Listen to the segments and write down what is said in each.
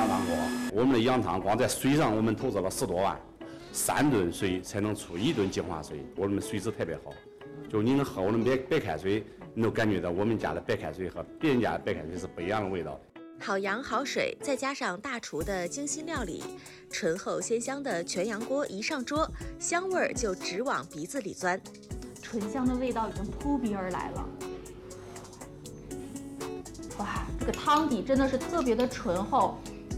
羊汤锅。我们的羊汤光在水上我们投资了10多万，3吨水才能出1吨净化水。我们水质特别好，就你能喝我们白开水，你都感觉到我们家的白开水和别人家的白开水是不一样的味道的。 好羊好水，再加上大厨的精心料理，醇厚鲜香的全羊锅一上桌，香味儿就直往鼻子里钻。 醇香的味道已经扑鼻而来了。哇，这个汤底真的是特别的醇厚。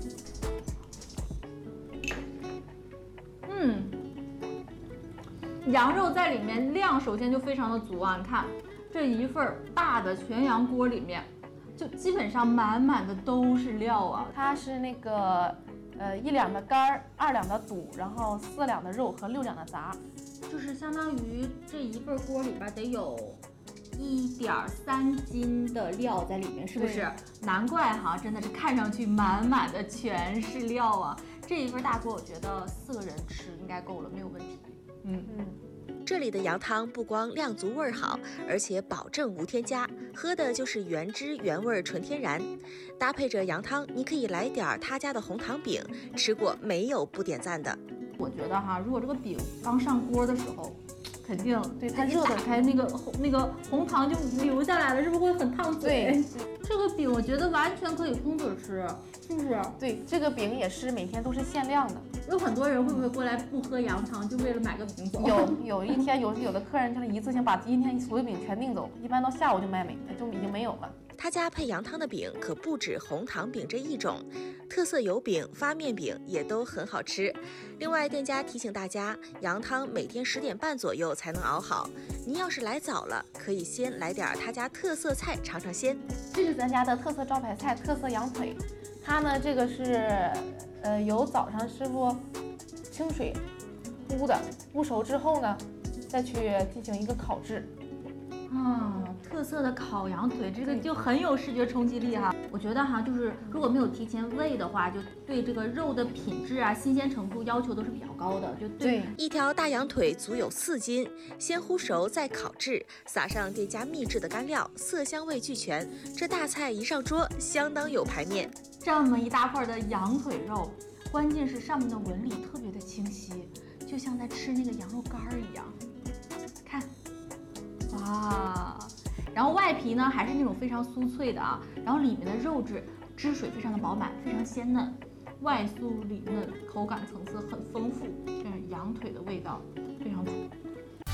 羊肉在里面量首先就非常的足啊，你看这一份大的全羊锅里面，就基本上满满的都是料啊。 它是那个1两的肝，2两的肚，然后4两的肉和6两的杂， 就是相当于这一份锅里边得有1.3斤的料在里面，是不是？难怪哈，真的是看上去满满的全是料啊！这一份大锅，我觉得4个人吃应该够了，没有问题。 这里的羊汤不光量足味好，而且保证无添加，喝的就是原汁原味纯天然。搭配着羊汤，你可以来点他家的红糖饼，吃过没有不点赞的。 我觉得哈，如果这个饼刚上锅的时候，肯定对它热打开那个红糖就流下来了，是不是会很烫嘴？这个饼我觉得完全可以空嘴吃，是不是？ 对，这个饼也是每天都是限量的。 有很多人会不会过来不喝羊汤，就为了买个饼走？ 有一天有的客人就是一次性把今天所有饼全订走，一般到下午就卖没，就已经没有了。 他家配羊汤的饼可不止红糖饼这一种，特色油饼、发面饼也都很好吃。另外，店家提醒大家，羊汤每天10点半左右才能熬好。您要是来早了，可以先来点他家特色菜尝尝鲜。 这是咱家的特色招牌菜，特色羊腿。它呢，这个是由早上师傅清水烀的，烀熟之后呢，再去进行一个烤制。 特色的烤羊腿，这个就很有视觉冲击力哈。我觉得哈，就是如果没有提前煨的话，就对这个肉的品质啊、新鲜程度要求都是比较高的。就对， 一条大羊腿足有4斤，先烀熟再烤制，撒上店家秘制的干料，色香味俱全。这大菜一上桌，相当有排面。 这么一大块的羊腿肉，关键是上面的纹理特别的清晰，就像在吃那个羊肉干一样。看，哇！然后外皮呢还是那种非常酥脆的啊，然后里面的肉质汁水非常的饱满，非常鲜嫩，外酥里嫩，口感层次很丰富，这是羊腿的味道。